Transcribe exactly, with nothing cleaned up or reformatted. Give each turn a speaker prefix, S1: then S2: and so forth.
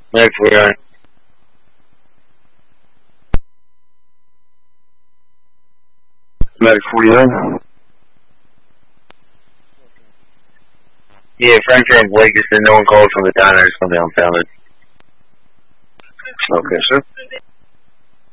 S1: Medic forty-nine.
S2: Medic forty-nine.
S1: Yeah, Frank Frank Blake is no one called from the diner or something unfounded.
S2: Okay, sir.